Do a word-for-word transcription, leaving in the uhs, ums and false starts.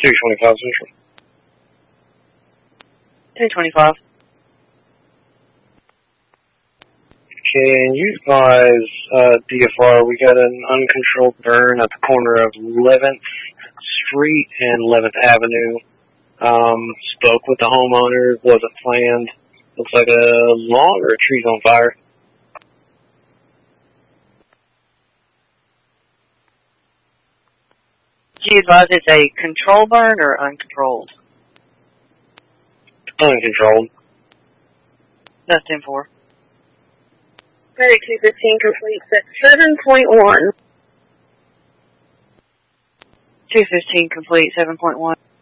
two twenty-five Central. two twenty-five. Can you advise uh, D F R? We got an uncontrolled burn at the corner of eleventh Street and eleventh Avenue. Um, spoke with the homeowner. Wasn't planned. Looks like a lawn or a tree's on fire. Do you advise it's a control burn or uncontrolled? Uncontrolled. That's ten four. thirty-two fifteen complete at seven point one. two fifteen complete, seven point one.